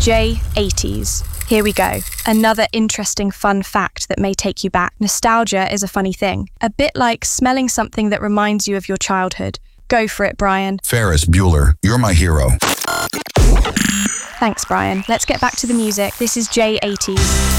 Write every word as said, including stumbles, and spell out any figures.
J eighties. Here we go. Another interesting fun fact that may take you back. Nostalgia is a funny thing. A bit like smelling something that reminds you of your childhood. Go for it, Brian. Ferris Bueller, you're my hero. Thanks, Brian. Let's get back to the music. This is J eighties.